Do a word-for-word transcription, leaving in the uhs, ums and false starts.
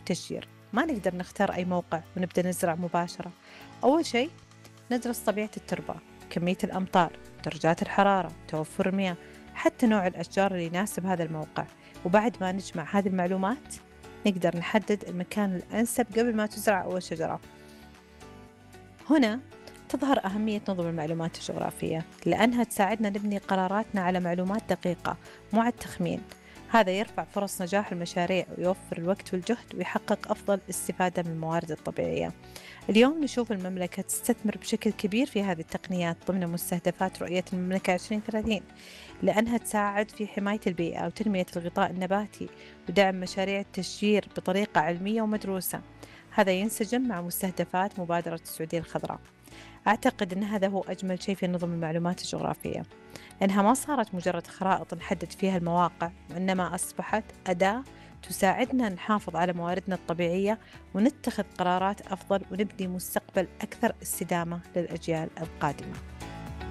والتشجير. ما نقدر نختار أي موقع ونبدأ نزرع مباشرة. أول شيء ندرس طبيعة التربة، كمية الأمطار، درجات الحرارة، توفر المياه، حتى نوع الأشجار اللي يناسب هذا الموقع. وبعد ما نجمع هذه المعلومات نقدر نحدد المكان الأنسب قبل ما تزرع أول شجرة. هنا تظهر أهمية نظم المعلومات الجغرافية، لأنها تساعدنا نبني قراراتنا على معلومات دقيقة مو على التخمين. هذا يرفع فرص نجاح المشاريع ويوفر الوقت والجهد ويحقق أفضل استفادة من الموارد الطبيعية. اليوم نشوف المملكة تستثمر بشكل كبير في هذه التقنيات ضمن مستهدفات رؤية المملكة عشرين ثلاثين، لأنها تساعد في حماية البيئة وتنمية الغطاء النباتي ودعم مشاريع التشجير بطريقة علمية ومدروسة. هذا ينسجم مع مستهدفات مبادرة السعودية الخضراء. أعتقد أن هذا هو أجمل شيء في نظم المعلومات الجغرافية، أنها ما صارت مجرد خرائط نحدد فيها المواقع، وإنما أصبحت أداة تساعدنا نحافظ على مواردنا الطبيعية ونتخذ قرارات أفضل ونبني مستقبل أكثر استدامة للأجيال القادمة.